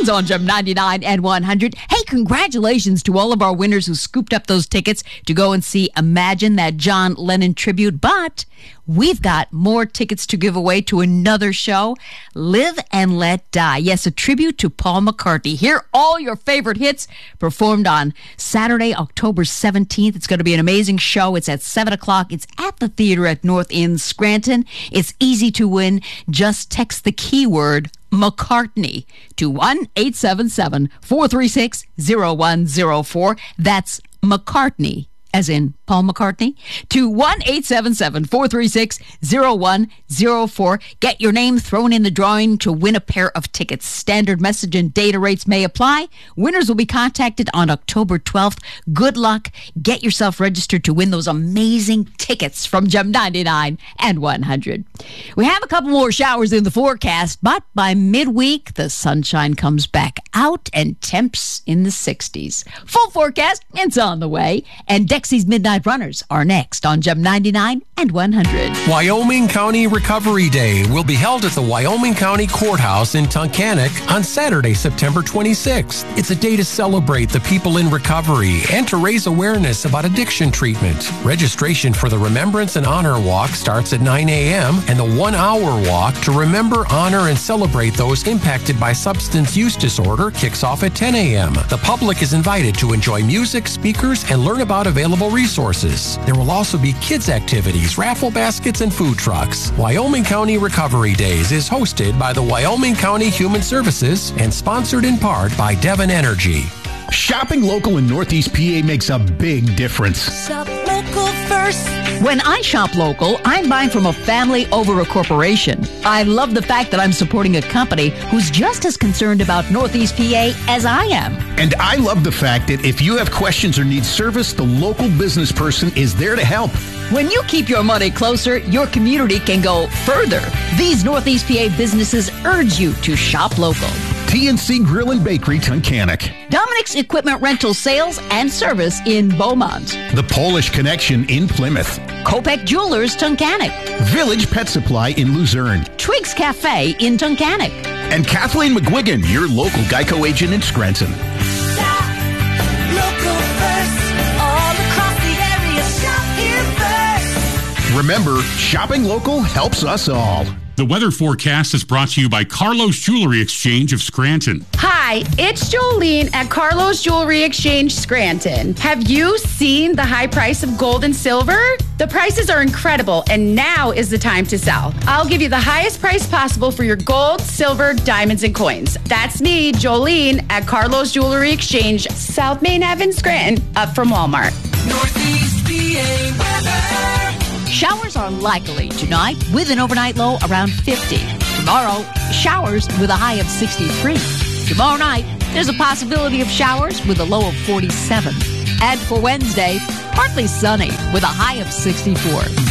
Sounds on Gem 99 and 100. Hey, congratulations to all of our winners who scooped up those tickets to go and see Imagine, that John Lennon tribute. But we've got more tickets to give away to another show, Live and Let Die. Yes, a tribute to Paul McCartney. Hear all your favorite hits performed on Saturday, October 17th. It's going to be an amazing show. It's at 7 o'clock. It's at the theater at North Inn, Scranton. It's easy to win. Just text the keyword McCartney to 1-877-436-0104. That's McCartney, as in Paul McCartney, to 1-877-436-0104. Get your name thrown in the drawing to win a pair of tickets. Standard message and data rates may apply. Winners will be contacted on October 12th. Good luck. Get yourself registered to win those amazing tickets from Gem 99 and 100. We have a couple more showers in the forecast, but by midweek, the sunshine comes back out and temps in the 60s. Full forecast, it's on the way. And Dexy's Midnight Runners are next on Gem 99 and 100. Wyoming County Recovery Day will be held at the Wyoming County Courthouse in Tunkhannock on Saturday, September 26th. It's a day to celebrate the people in recovery and to raise awareness about addiction treatment. Registration for the Remembrance and Honor Walk starts at 9 a.m. and the 1-hour walk to remember, honor, and celebrate those impacted by substance use disorder kicks off at 10 a.m. The public is invited to enjoy music, speakers, and learn about available resources. There will also be kids' activities, raffle baskets, and food trucks. Wyoming County Recovery Days is hosted by the Wyoming County Human Services and sponsored in part by Devon Energy. Shopping local in Northeast PA makes a big difference. Shop local first. When I shop local, I'm buying from a family over a corporation. I love the fact that I'm supporting a company who's just as concerned about Northeast PA as I am. And I love the fact that if you have questions or need service, the local business person is there to help. When you keep your money closer, your community can go further. These Northeast PA businesses urge you to shop local. TNC Grill and Bakery, Tunkhannock. Dominic's Equipment Rental Sales and Service in Beaumont. The Polish Connection in Plymouth. Kopek Jewelers, Tunkhannock. Village Pet Supply in Luzerne. Twiggs Cafe in Tunkhannock. And Kathleen McGuigan, your local Geico agent in Scranton. Shop local first. All across the area, shop here first. Remember, shopping local helps us all. The weather forecast is brought to you by Carlos Jewelry Exchange of Scranton. Hi, it's Jolene at Carlos Jewelry Exchange Scranton. Have you seen the high price of gold and silver? The prices are incredible, and now is the time to sell. I'll give you the highest price possible for your gold, silver, diamonds, and coins. That's me, Jolene, at Carlos Jewelry Exchange, South Main Ave in Scranton, up from Walmart. Northeast PA weather. Showers are likely tonight with an overnight low around 50. Tomorrow, showers with a high of 63. Tomorrow night, there's a possibility of showers with a low of 47. And for Wednesday, partly sunny with a high of 64.